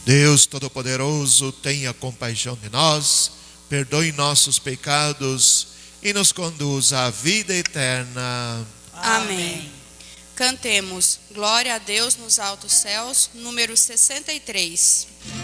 Deus Todo-Poderoso, tenha compaixão de nós, perdoe nossos pecados e nos conduza à vida eterna. Amém. Cantemos Glória a Deus nos altos céus, número 63.